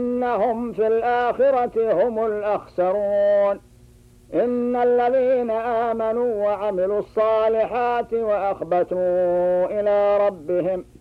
إنهم في الآخرة هم الأخسرون. إن الذين آمنوا وعملوا الصالحات وأخبتوا إلى ربهم